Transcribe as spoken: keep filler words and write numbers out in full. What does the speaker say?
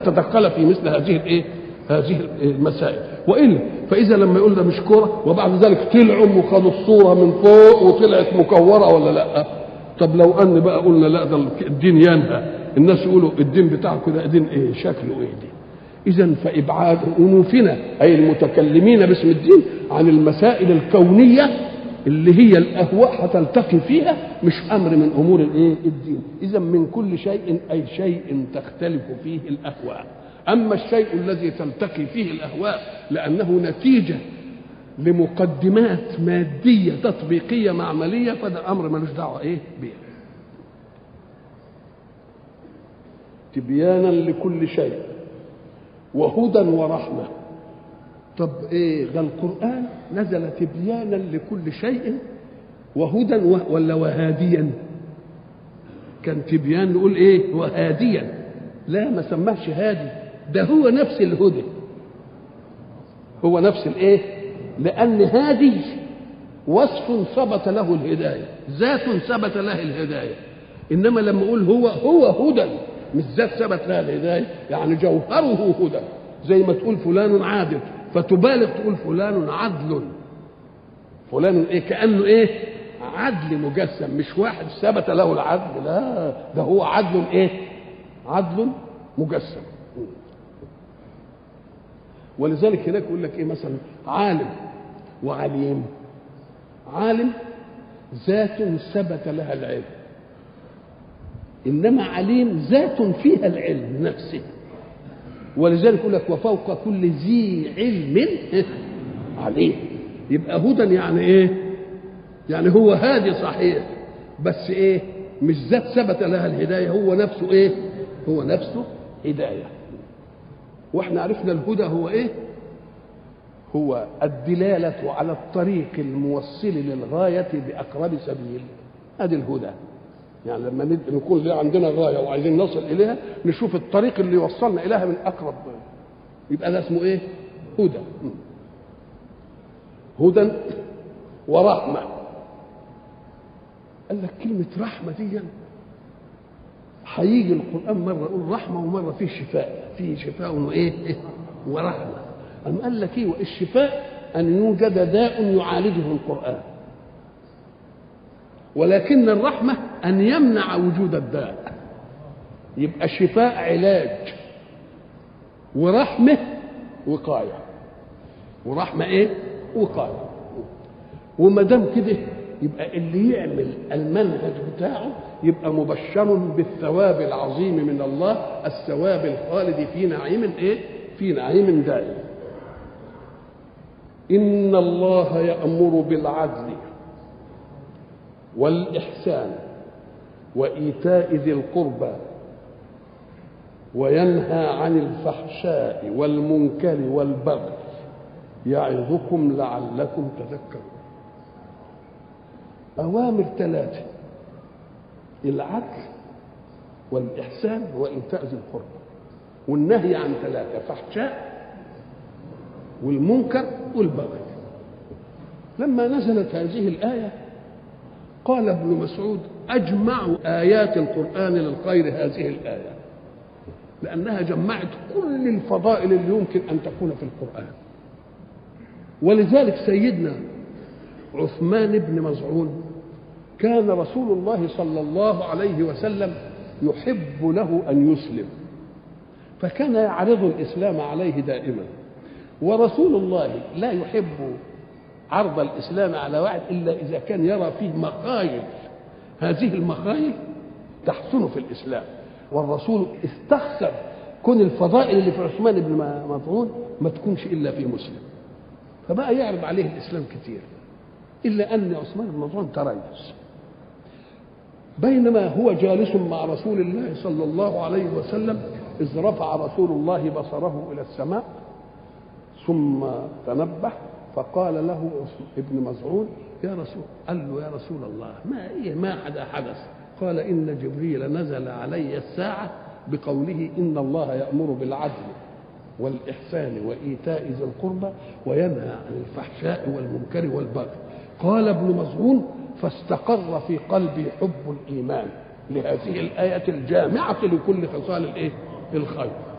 تدخل في مثل هذه الايه هذه المسائل. والا فاذا لما يقول ده مش كوره وبعد ذلك طلعوا وخدوا الصوره من فوق وطلعت مكوره ولا لا؟ طب لو ان بقى قلنا لا ده الدين ينهى، الناس يقولوا الدين بتاعكم ده دين ايه شكله ايه دي؟ اذا فابعاد انوفنا اي المتكلمين باسم الدين عن المسائل الكونيه اللي هي الاهواء هتلتقي فيها مش امر من امور الايه الدين. اذا من كل شيء اي شيء تختلف فيه الاهواء. اما الشيء الذي تلتقي فيه الاهواء لانه نتيجه لمقدمات ماديه تطبيقيه معمليه فده امر ملوش دعوه ايه به. تبيانا لكل شيء وهدى ورحمه. طب ايه ده القرآن نزل تبيانا لكل شيء وهدى ولا وهاديا؟ كان تبيان نقول ايه وهاديا، لا ما سماش هادي، ده هو نفس الهدى، هو نفس الايه، لان هادي وصف ثبت له الهدايه، ذات ثبت له الهدايه. انما لما اقول هو هو هدى مش ذات ثبت لها الهدايه، يعني جوهره هدى. زي ما تقول فلان عادل فتبالغ تقول فلان عدل، فلان ايه كانه ايه عدل مجسم، مش واحد ثبت له العدل، لا ده هو عدل ايه عدل مجسم. ولذلك هناك يقول لك ايه مثلا عالم وعليم. عالم ذات ثبت لها العلم، انما عليم ذات فيها العلم نفسه. ولذلك يقول لك وفوق كل ذي علم عليه. يبقى هدى يعني ايه؟ يعني هو هادي صحيح بس ايه مش ذات ثبت لها الهدايه، هو نفسه ايه هو نفسه هدايه. واحنا عرفنا الهدى هو ايه؟ هو الدلاله على الطريق الموصل للغايه باقرب سبيل. ادي الهدى. يعني لما نكون عندنا غايه وعايزين نصل اليها نشوف الطريق اللي يوصلنا اليها من اقرب، يبقى ده اسمه ايه؟ هدى. هدى ورحمه. قال لك كلمه رحمه دي هيجي القران مره يقول رحمه ومره فيه شفاء، فيه شفاء وايه ورحمه. قام قال لك ايه؟ الشفاء ان يوجد داء يعالجه القران، ولكن الرحمة أن يمنع وجود الداء. يبقى شفاء علاج ورحمة وقاية، ورحمة إيه؟ وقاية. وما دام كده يبقى اللي يعمل المنهج بتاعه يبقى مبشر بالثواب العظيم من الله، الثواب الخالد في نعيم إيه؟ في نعيم دائم. إن الله يأمر بالعدل والإحسان وإيتاء ذي القربى وينهى عن الفحشاء والمنكر والبغي يعظكم لعلكم تذكرون. أوامر ثلاثة: العدل والإحسان وإيتاء ذي القربى، والنهي عن ثلاثة: فحشاء والمنكر والبغي. لما نزلت هذه الآية قال ابن مسعود أجمع آيات القرآن للخير هذه الآية، لأنها جمعت كل الفضائل اللي يمكن أن تكون في القرآن. ولذلك سيدنا عثمان بن مظعون كان رسول الله صلى الله عليه وسلم يحب له أن يسلم، فكان يعرض الإسلام عليه دائما. ورسول الله لا يحب عرض الإسلام على واحد إلا إذا كان يرى فيه مخايل، هذه المخايل تحسن في الإسلام. والرسول استخسر كون الفضائل اللي في عثمان بن مظعون ما تكونش إلا في مسلم، فبقى يعرض عليه الإسلام كتير. إلا أن عثمان بن مظعون تريث. بينما هو جالس مع رسول الله صلى الله عليه وسلم إذ رفع رسول الله بصره إلى السماء ثم تنبه فقال له ابن مظعون يا رسول، قال له يا رسول الله ما إيه ما حدا حدث؟ قال إن جبريل نزل علي الساعة بقوله إن الله يأمر بالعدل والإحسان وإيتاء ذي القربى وينهى عن الفحشاء والمنكر والبغي. قال ابن مظعون فاستقر في قلبي حب الإيمان لهذه الآية الجامعة لكل خصال الإيه؟ الخير.